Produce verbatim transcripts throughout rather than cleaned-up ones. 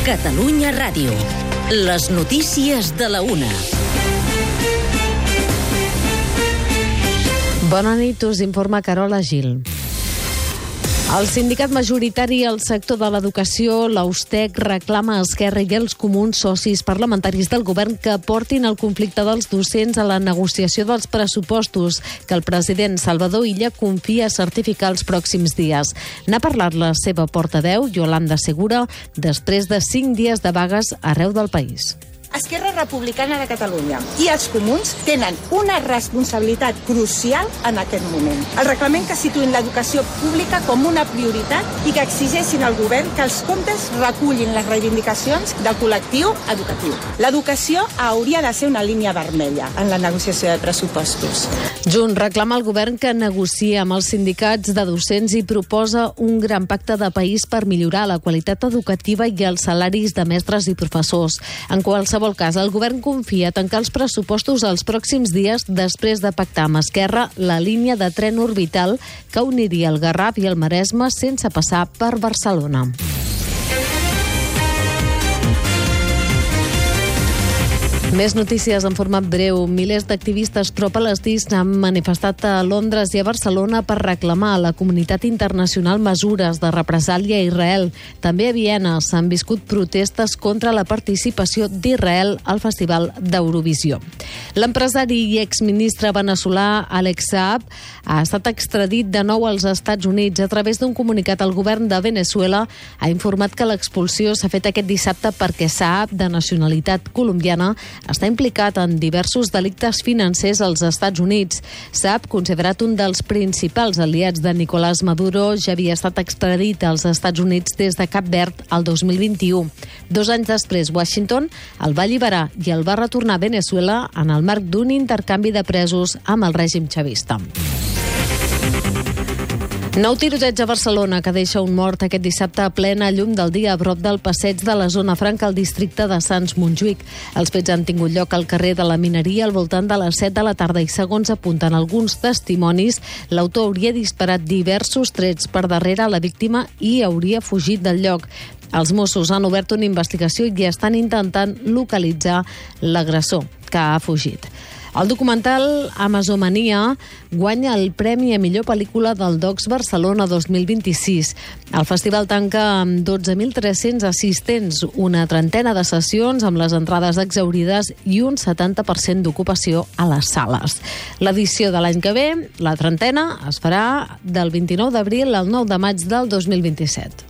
Catalunya Ràdio. Les notícies de la una. Bona nit, us informa Carola Gil. El sindicat majoritari al sector de l'educació, l'Austec, reclama a Esquerra i els comuns, socis parlamentaris del govern, que portin el conflicte dels docents a la negociació dels pressupostos, que el president Salvador Illa confia certificar els pròxims dies. N'ha parlat la seva portaveu, Yolanda Segura, després de cinc dies de vagues arreu del país. Esquerra Republicana de Catalunya i els comuns tenen una responsabilitat crucial en aquest moment. El reglament que situïn l'educació pública com una prioritat i que exigeixin al govern que els comptes recullin les reivindicacions del col·lectiu educatiu. L'educació hauria de ser una línia vermella en la negociació de pressupostos. Junts reclama al govern que negociï amb els sindicats de docents i proposa un gran pacte de país per millorar la qualitat educativa i els salaris de mestres i professors. En qualsevol En qualsevol cas, el govern confia tancar els pressupostos els pròxims dies després de pactar amb Esquerra la línia de tren orbital que uniria el Garraf i el Maresme sense passar per Barcelona. Més notícies en format breu. Milers d'activistes pro-palestins han manifestat a Londres i a Barcelona per reclamar a la comunitat internacional mesures de represàlia a Israel. També a Viena s'han viscut protestes contra la participació d'Israel al Festival d'Eurovisió. L'empresari i exministre veneçolà Alex Saab ha estat extradit de nou als Estats Units. A través d'un comunicat, el govern de Veneçuela ha informat que l'expulsió s'ha fet aquest dissabte perquè Saab, de nacionalitat colombiana, està implicat en diversos delictes financers als Estats Units. Saab, considerat un dels principals aliats de Nicolás Maduro, ja havia estat extradit als Estats Units des de Cap Verd el dos mil vint-i-u. Dos anys després, Washington el va alliberar i el va retornar a Veneçuela en el marc d'un intercanvi de presos amb el règim xavista. Nou tiroteig a Barcelona que deixa un mort aquest dissabte a plena llum del dia a prop del passeig de la Zona Franca al districte de Sants-Montjuïc. Els fets han tingut lloc al carrer de la Mineria al voltant de les set de la tarda i, segons apunten alguns testimonis, l'autor hauria disparat diversos trets per darrere la víctima i hauria fugit del lloc. Els Mossos han obert una investigació i estan intentant localitzar l'agressor, que ha fugit. El documental Amazomania guanya el Premi a millor pel·lícula del Docs Barcelona dos mil vint-i-sis. El festival tanca amb dotze mil tres-cents assistents, una trentena de sessions amb les entrades exhaurides i un setanta per cent d'ocupació a les sales. L'edició de l'any que ve, la trentena, es farà del vint-i-nou d'abril al nou de maig del dos mil vint-i-set.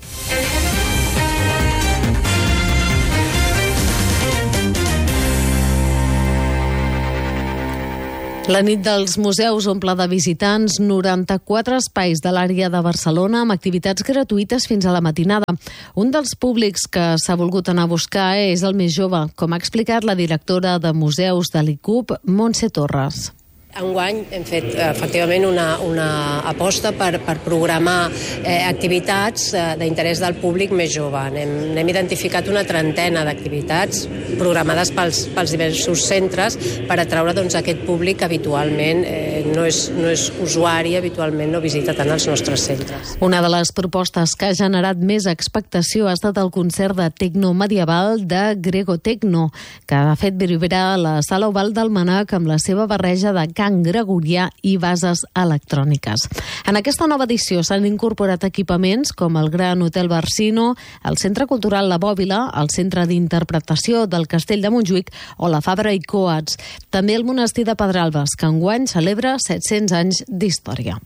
La nit dels museus omple de visitants noranta-quatre espais de l'àrea de Barcelona amb activitats gratuïtes fins a la matinada. Un dels públics que s'ha volgut anar a buscar és el més jove, com ha explicat la directora de museus de l'I C U P, Montse Torres. Enguany hem fet efectivament una, una aposta per, per programar eh, activitats eh, d'interès del públic més jove. Hem, hem identificat una trentena d'activitats programades pels, pels diversos centres per atraure doncs, aquest públic que habitualment eh, no, és, no és usuari, habitualment no visita tant els nostres centres. Una de les propostes que ha generat més expectació ha estat el concert de tecno medieval de Grego Tecno, que ha fet vibrar la Sala Oval d'Almanac amb la seva barreja de cant gregorià i bases electròniques. En aquesta nova edició s'han incorporat equipaments com el Gran Hotel Barsino, el Centre Cultural La Bòbila, el Centre d'Interpretació del Castell de Montjuïc o la Fabra i Coats. També el Monestir de Pedralbes, que enguany celebra set-cents anys d'història.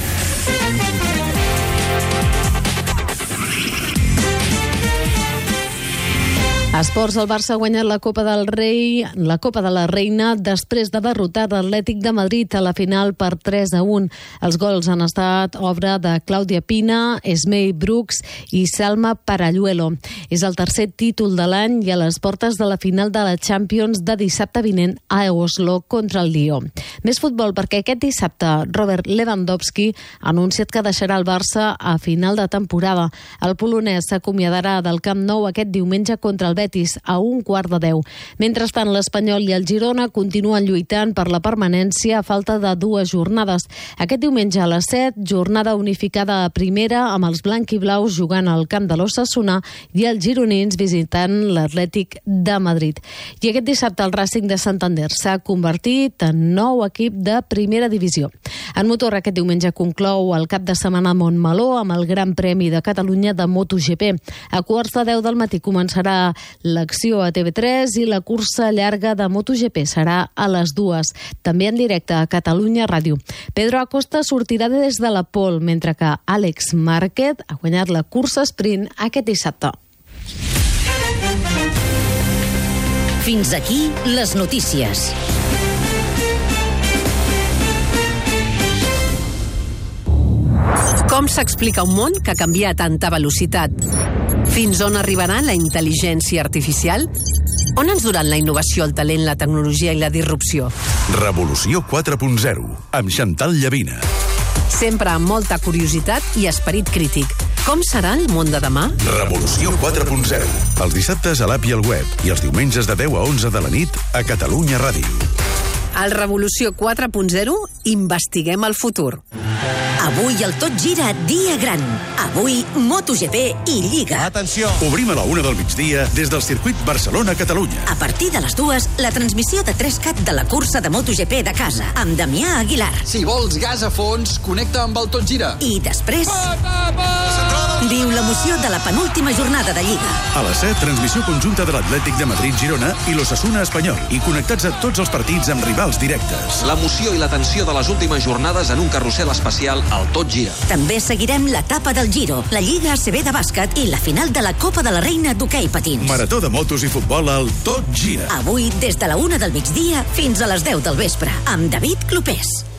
A esports, el Barça ha guanyat la Copa del Rei, la Copa de la Reina després de derrotar l'Atlètic de Madrid a la final per tres a un. Els gols han estat obra de Clàudia Pina, Esmei Brooks i Salma Paralluelo. És el tercer títol de l'any i a les portes de la final de la Champions de dissabte vinent a Oslo contra el Lió. Més futbol, perquè aquest dissabte Robert Lewandowski ha anunciat que deixarà el Barça a final de temporada. El polonès s'acomiadarà del Camp Nou aquest diumenge contra el Betis Betis a un quart de deu. Mentrestant, l'Espanyol i el Girona continuen lluitant per la permanència a falta de dues jornades. Aquest diumenge a les set, jornada unificada a primera amb els blanquiblaus jugant al camp de l'Ossassuna i els gironins visitant l'Atlètic de Madrid. I aquest dissabte el Racing de Santander s'ha convertit en nou equip de primera divisió. En motor, aquest diumenge conclou el cap de setmana a Montmeló amb el Gran Premi de Catalunya de MotoGP. A quarts de deu del matí començarà l'acció a T V tres i la cursa llarga de MotoGP serà a les dues, també en directe a Catalunya Ràdio. Pedro Acosta sortirà des de la pole, mentre que Àlex Márquez ha guanyat la cursa sprint aquest dissabte. Fins aquí les notícies. Com s'explica un món que canvia a tanta velocitat? Fins on arribarà la intel·ligència artificial? On ens duran la innovació, el talent, la tecnologia i la disrupció? Revolució quatre punt zero, amb Chantal Llavina. Sempre amb molta curiositat i esperit crític. Com serà el món de demà? Revolució quatre punt zero. Els dissabtes a l'app i al web i els diumenges de deu a onze de la nit a Catalunya Ràdio. Al Revolució quatre punt zero investiguem el futur. Avui el Tot Gira dia gran. Avui MotoGP i Lliga. Atenció! Obrim a la una del migdia des del circuit Barcelona-Catalunya. A partir de les dues, la transmissió de tres cat de la cursa de MotoGP de casa, amb Damià Aguilar. Si vols gas a fons, connecta amb el Tot Gira. I després... viu l'emoció de la penúltima jornada de Lliga. A les set, transmissió conjunta de l'Atlètic de Madrid-Girona i l'Ossassuna Espanyol. I connectats a tots els partits amb rivals directes. L'emoció i la tensió de les últimes jornades en un carrusel especial al Tot Gira. També seguirem l'etapa del Giro, la Lliga A C B de bàsquet i la final de la Copa de la Reina d'hoquei patins. Marató de motos i futbol al Tot Gira. Avui, des de la una del migdia fins a les deu del vespre, amb David Clopés.